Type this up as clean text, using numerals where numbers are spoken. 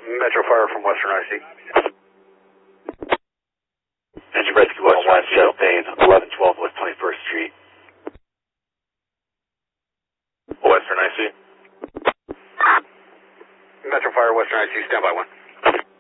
Metro Fire from Western IC. Engine Rescue Western IC, Shadow Pane, 1112 West 21st Street. Western IC. Metro Fire, Western IC, standby 1.